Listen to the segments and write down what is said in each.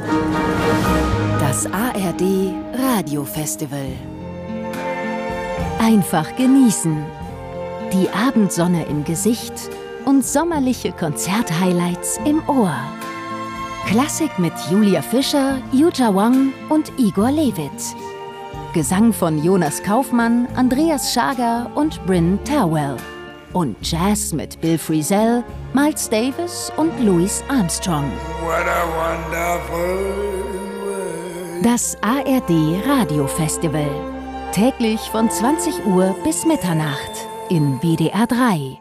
Das ARD Radiofestival. Einfach genießen. Die Abendsonne im Gesicht und sommerliche Konzerthighlights im Ohr. Klassik mit Julia Fischer, Yuja Wang und Igor Levit. Gesang von Jonas Kaufmann, Andreas Schager und Bryn Terwell. Und Jazz mit Bill Frisell, Miles Davis und Louis Armstrong. What a wonderful world. Das ARD Radiofestival. Täglich von 20 Uhr bis Mitternacht in WDR 3.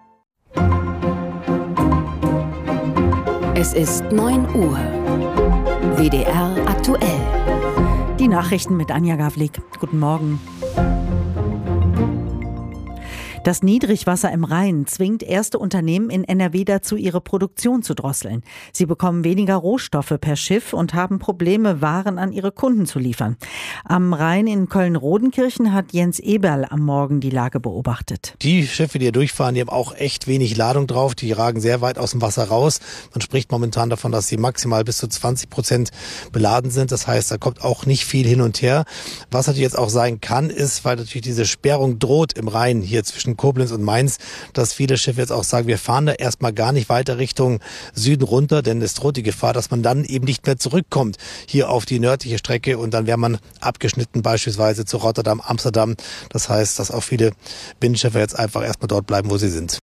Es ist 9 Uhr. WDR aktuell. Die Nachrichten mit Anja Gavlik. Guten Morgen. Das Niedrigwasser im Rhein zwingt erste Unternehmen in NRW dazu, ihre Produktion zu drosseln. Sie bekommen weniger Rohstoffe per Schiff und haben Probleme, Waren an ihre Kunden zu liefern. Am Rhein in Köln-Rodenkirchen hat Jens Eberl am Morgen die Lage beobachtet. Die Schiffe, die hier durchfahren, die haben auch echt wenig Ladung drauf. Die ragen sehr weit aus dem Wasser raus. Man spricht momentan davon, dass sie maximal bis zu 20% beladen sind. Das heißt, da kommt auch nicht viel hin und her. Was natürlich jetzt auch sein kann, ist, weil natürlich diese Sperrung droht im Rhein hier zwischen Koblenz und Mainz, dass viele Schiffe jetzt auch sagen, wir fahren da erstmal gar nicht weiter Richtung Süden runter, denn es droht die Gefahr, dass man dann eben nicht mehr zurückkommt hier auf die nördliche Strecke und dann wäre man abgeschnitten beispielsweise zu Rotterdam, Amsterdam. Das heißt, dass auch viele Binnenschiffe jetzt einfach erstmal dort bleiben, wo sie sind.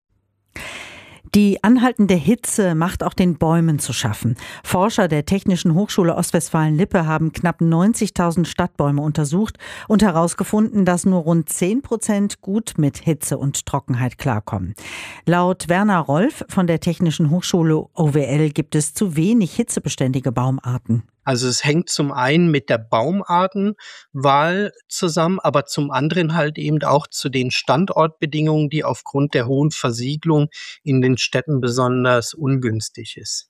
Die anhaltende Hitze macht auch den Bäumen zu schaffen. Forscher der Technischen Hochschule Ostwestfalen-Lippe haben knapp 90.000 Stadtbäume untersucht und herausgefunden, dass nur rund 10% gut mit Hitze und Trockenheit klarkommen. Laut Werner Rolf von der Technischen Hochschule OWL gibt es zu wenig hitzebeständige Baumarten. Also es hängt zum einen mit der Baumartenwahl zusammen, aber zum anderen halt eben auch zu den Standortbedingungen, die aufgrund der hohen Versiegelung in den Städten besonders ungünstig ist.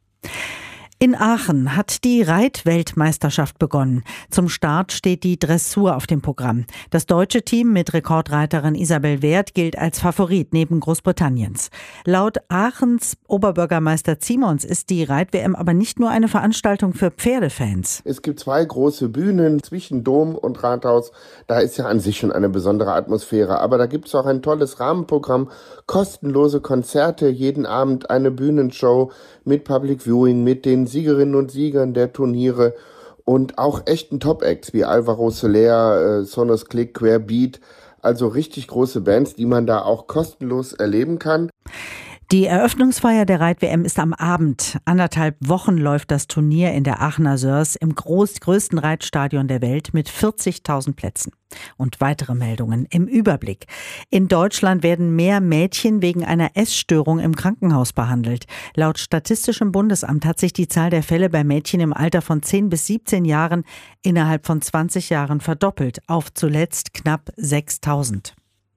In Aachen hat die Reitweltmeisterschaft begonnen. Zum Start steht die Dressur auf dem Programm. Das deutsche Team mit Rekordreiterin Isabel Werth gilt als Favorit neben Großbritanniens. Laut Aachens Oberbürgermeister Simons ist die Reit-WM aber nicht nur eine Veranstaltung für Pferdefans. Es gibt 2 große Bühnen zwischen Dom und Rathaus. Da ist ja an sich schon eine besondere Atmosphäre. Aber da gibt es auch ein tolles Rahmenprogramm, kostenlose Konzerte, jeden Abend eine Bühnenshow mit Public Viewing, mit den Siegerinnen und Siegern der Turniere und auch echten Top-Acts wie Alvaro Soler, Sonos Click, Querbeat, also richtig große Bands, die man da auch kostenlos erleben kann. Die Eröffnungsfeier der Reit-WM ist am Abend. 1,5 Wochen läuft das Turnier in der Aachener Sörs im größten Reitstadion der Welt mit 40.000 Plätzen. Und weitere Meldungen im Überblick. In Deutschland werden mehr Mädchen wegen einer Essstörung im Krankenhaus behandelt. Laut Statistischem Bundesamt hat sich die Zahl der Fälle bei Mädchen im Alter von 10 bis 17 Jahren innerhalb von 20 Jahren verdoppelt auf zuletzt knapp 6.000.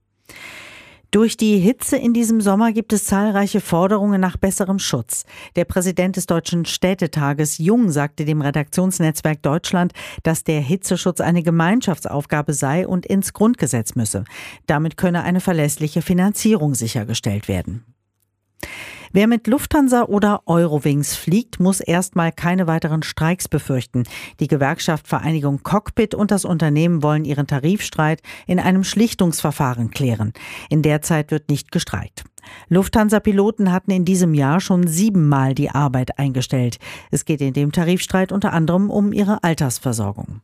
Durch die Hitze in diesem Sommer gibt es zahlreiche Forderungen nach besserem Schutz. Der Präsident des Deutschen Städtetages Jung sagte dem Redaktionsnetzwerk Deutschland, dass der Hitzeschutz eine Gemeinschaftsaufgabe sei und ins Grundgesetz müsse. Damit könne eine verlässliche Finanzierung sichergestellt werden. Wer mit Lufthansa oder Eurowings fliegt, muss erstmal keine weiteren Streiks befürchten. Die Gewerkschaft Vereinigung Cockpit und das Unternehmen wollen ihren Tarifstreit in einem Schlichtungsverfahren klären. In der Zeit wird nicht gestreikt. Lufthansa-Piloten hatten in diesem Jahr schon 7-mal die Arbeit eingestellt. Es geht in dem Tarifstreit unter anderem um ihre Altersversorgung.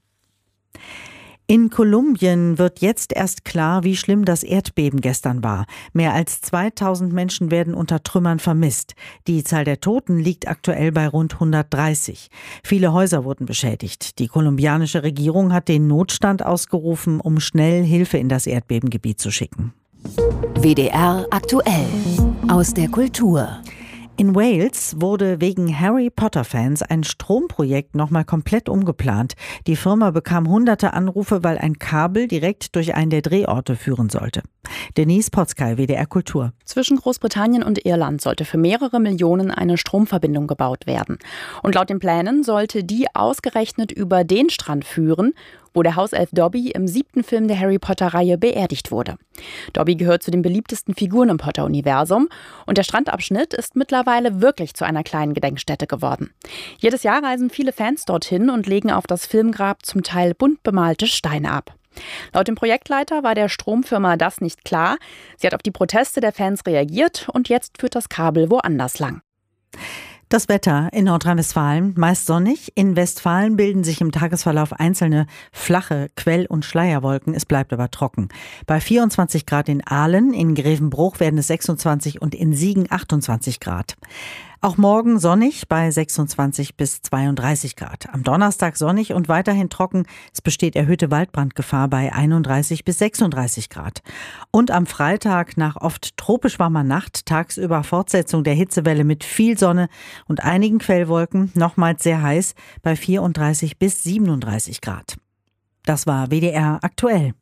In Kolumbien wird jetzt erst klar, wie schlimm das Erdbeben gestern war. Mehr als 2000 Menschen werden unter Trümmern vermisst. Die Zahl der Toten liegt aktuell bei rund 130. Viele Häuser wurden beschädigt. Die kolumbianische Regierung hat den Notstand ausgerufen, um schnell Hilfe in das Erdbebengebiet zu schicken. WDR aktuell aus der Kultur. In Wales wurde wegen Harry Potter-Fans ein Stromprojekt nochmal komplett umgeplant. Die Firma bekam hunderte Anrufe, weil ein Kabel direkt durch einen der Drehorte führen sollte. Denise Potzkay, WDR Kultur. Zwischen Großbritannien und Irland sollte für mehrere Millionen eine Stromverbindung gebaut werden. Und laut den Plänen sollte die ausgerechnet über den Strand führen, wo der Hauself Dobby im 7. Film der Harry-Potter-Reihe beerdigt wurde. Dobby gehört zu den beliebtesten Figuren im Potter-Universum und der Strandabschnitt ist mittlerweile wirklich zu einer kleinen Gedenkstätte geworden. Jedes Jahr reisen viele Fans dorthin und legen auf das Filmgrab zum Teil bunt bemalte Steine ab. Laut dem Projektleiter war der Stromfirma das nicht klar. Sie hat auf die Proteste der Fans reagiert und jetzt führt das Kabel woanders lang. Das Wetter in Nordrhein-Westfalen meist sonnig. In Westfalen bilden sich im Tagesverlauf einzelne flache Quell- und Schleierwolken. Es bleibt aber trocken. Bei 24 Grad in Aalen, in Grevenbruch werden es 26 und in Siegen 28 Grad. Auch morgen sonnig bei 26 bis 32 Grad. Am Donnerstag sonnig und weiterhin trocken. Es besteht erhöhte Waldbrandgefahr bei 31 bis 36 Grad. Und am Freitag nach oft tropisch warmer Nacht tagsüber Fortsetzung der Hitzewelle mit viel Sonne und einigen Quellwolken, nochmals sehr heiß bei 34 bis 37 Grad. Das war WDR aktuell.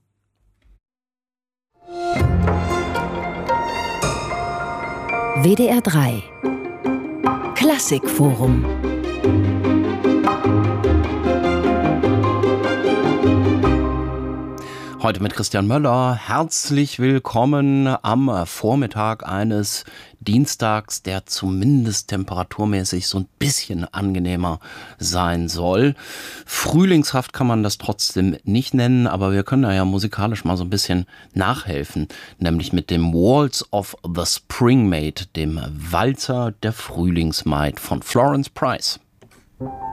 WDR 3 Klassikforum. Heute mit Christian Möller. Herzlich willkommen am Vormittag eines Dienstags, der zumindest temperaturmäßig so ein bisschen angenehmer sein soll. Frühlingshaft kann man das trotzdem nicht nennen, aber wir können da ja musikalisch mal so ein bisschen nachhelfen, nämlich mit dem Waltz of the Spring Maid, dem Walzer der Frühlingsmaid von Florence Price.